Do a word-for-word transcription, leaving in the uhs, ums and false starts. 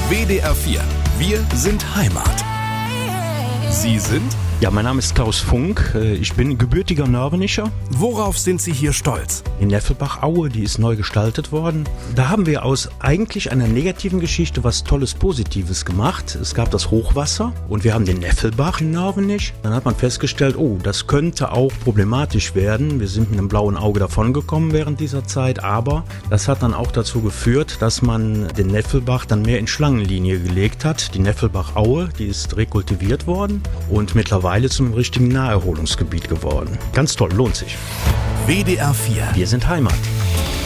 W D R vier. Wir sind Heimat. Sie sind? Ja, mein Name ist Klaus Funk. Ich bin gebürtiger Nörvenischer. Worauf sind Sie hier stolz? Die Neffelbach-Aue, die ist neu gestaltet worden. Da haben wir aus eigentlich einer negativen Geschichte was Tolles, Positives gemacht. Es gab das Hochwasser und wir haben den Neffelbach in Nörvenich. Dann hat man festgestellt, oh, das könnte auch problematisch werden. Wir sind mit einem blauen Auge davongekommen während dieser Zeit, aber das hat dann auch dazu geführt, dass man den Neffelbach dann mehr in Schlangenlinie gelegt hat. Die Neffelbach-Aue, die ist rekultiviert worden und mittlerweile zum richtigen Naherholungsgebiet geworden. Ganz toll, lohnt sich. W D R vier. Wir sind Heimat.